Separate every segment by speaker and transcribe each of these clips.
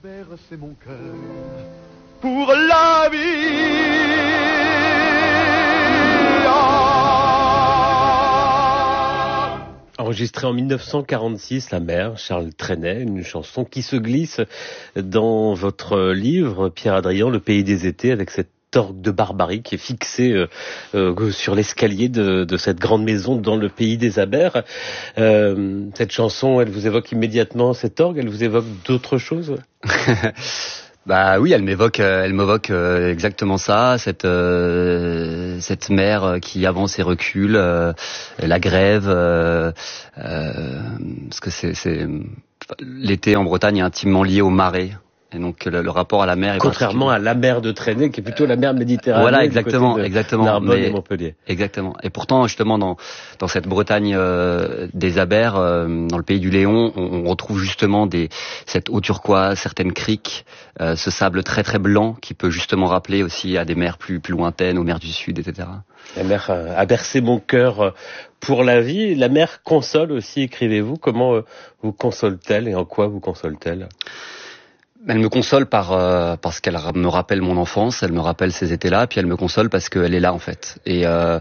Speaker 1: bercer mon cœur pour la vie.
Speaker 2: Enregistré en 1946, La mer, Charles Trenet, une chanson qui se glisse dans votre livre, Pierre Adrien, Le pays des étés, avec cette orgue de barbarie qui est fixée sur l'escalier de cette grande maison dans le pays des abers. Cette chanson, elle vous évoque immédiatement cette orgue, elle vous évoque d'autres choses?
Speaker 3: Bah oui, elle m'évoque exactement ça, cette mer qui avance et recule, la grève, parce que c'est l'été en Bretagne est intimement lié aux marées. Et donc le rapport à la mer est
Speaker 2: contrairement à la mer de Trenet qui est plutôt la mer Méditerranée.
Speaker 3: Voilà, exactement.
Speaker 2: Narbonne et Montpellier.
Speaker 3: Exactement. Et pourtant, justement, dans cette Bretagne des abers, dans le pays du Léon, on retrouve justement cette eau turquoise, certaines criques, ce sable très très blanc qui peut justement rappeler aussi à des mers plus lointaines, aux mers du Sud, etc.
Speaker 2: La mer a bercé mon cœur pour la vie. La mer console aussi, écrivez-vous. Comment vous console-t-elle et en quoi vous console-t-elle?
Speaker 3: Elle me console parce qu'elle me rappelle mon enfance, elle me rappelle ces étés-là, puis elle me console parce qu'elle est là en fait. Et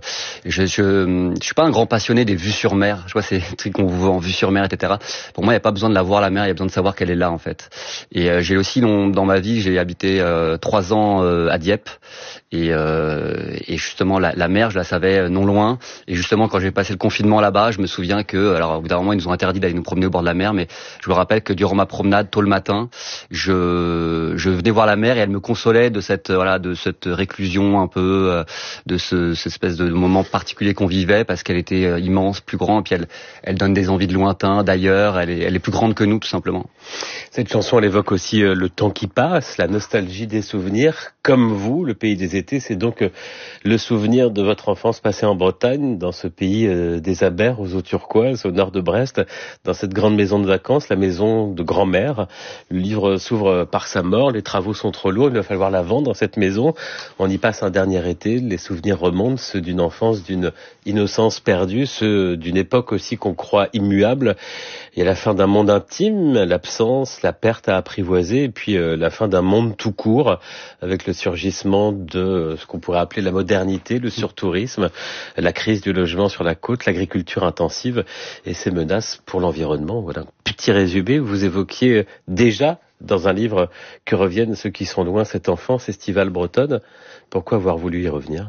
Speaker 3: je suis pas un grand passionné des vues sur mer. Je vois ces trucs qu'on vous voit en vue sur mer, etc. Pour moi, il n'y a pas besoin de la voir la mer, il y a besoin de savoir qu'elle est là en fait. Et j'ai aussi dans ma vie, j'ai habité 3 ans à Dieppe. Et justement la mer, je la savais non loin. Et justement, quand j'ai passé le confinement là-bas, je me souviens que, alors au bout d'un moment, ils nous ont interdit d'aller nous promener au bord de la mer, mais je me rappelle que durant ma promenade tôt le matin, je venais voir la mer et elle me consolait de cette réclusion un peu, de cette espèce de moment particulier qu'on vivait parce qu'elle était immense, plus grande, puis elle donne des envies de lointain, d'ailleurs, elle est plus grande que nous tout simplement.
Speaker 2: Cette chanson, elle évoque aussi le temps qui passe, la nostalgie des souvenirs. Comme vous, le pays des étés, c'est donc le souvenir de votre enfance passée en Bretagne, dans ce pays des abers, aux eaux turquoises, au nord de Brest, dans cette grande maison de vacances, la maison de grand-mère. Le livre s'ouvre par sa mort, les travaux sont trop lourds, il va falloir la vendre, cette maison. On y passe un dernier été, les souvenirs remontent, ceux d'une enfance, d'une innocence perdue, ceux d'une époque aussi qu'on croit immuable. Il y a la fin d'un monde intime, l'absence, la perte à apprivoiser, et puis la fin d'un monde tout court, avec le surgissement de ce qu'on pourrait appeler la modernité, le surtourisme, la crise du logement sur la côte, l'agriculture intensive et ses menaces pour l'environnement. Voilà un petit résumé. Vous évoquiez déjà dans un livre Que reviennent ceux qui sont loin, cette enfance estivale bretonne. Pourquoi avoir voulu y revenir?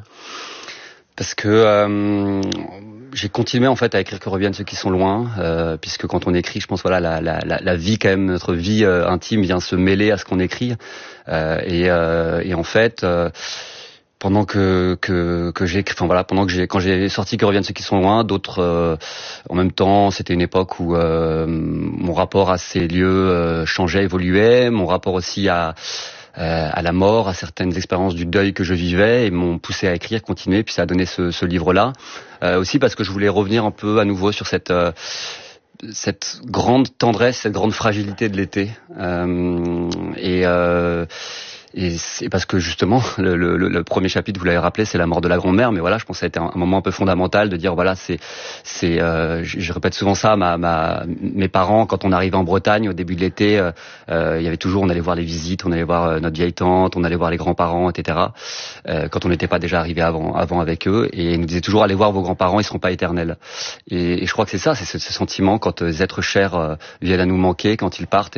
Speaker 3: Parce que j'ai continué en fait à écrire Que reviennent ceux qui sont loin, puisque quand on écrit, je pense voilà la vie quand même, notre vie intime vient se mêler à ce qu'on écrit, et en fait pendant quand j'ai sorti Que reviennent ceux qui sont loin, d'autres en même temps, c'était une époque où mon rapport à ces lieux changeait, évoluait, mon rapport aussi à la mort, à certaines expériences du deuil que je vivais et m'ont poussé à écrire, continuer, puis ça a donné ce livre-là. Aussi parce que je voulais revenir un peu à nouveau sur cette grande tendresse, cette grande fragilité de l'été. Et c'est parce que justement le premier chapitre, vous l'avez rappelé, c'est la mort de la grand-mère, mais voilà, je pense que ça a été un moment un peu fondamental de dire voilà, je répète souvent ça, mes parents, quand on arrivait en Bretagne au début de l'été, il y avait toujours, on allait voir les visites, on allait voir notre vieille tante, on allait voir les grands-parents, etc. Quand on n'était pas déjà arrivé avant avec eux, et ils nous disaient toujours allez voir vos grands-parents, ils seront pas éternels. Et je crois que c'est ça, c'est ce sentiment quand les êtres chers viennent à nous manquer, quand ils partent, et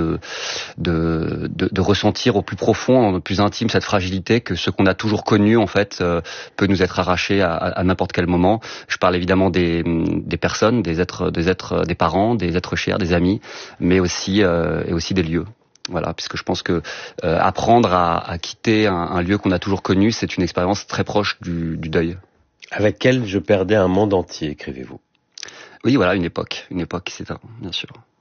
Speaker 3: de ressentir au plus profond, le plus intime, cette fragilité que ce qu'on a toujours connu en fait peut nous être arraché à n'importe quel moment. Je parle évidemment des personnes, des êtres, des parents, des êtres chers, des amis, mais aussi des lieux. Voilà, puisque je pense que apprendre à quitter un lieu qu'on a toujours connu, c'est une expérience très proche du deuil.
Speaker 2: Avec elle, je perdais un monde entier, écrivez-vous.
Speaker 3: Oui, voilà, une époque, c'est ça, bien sûr.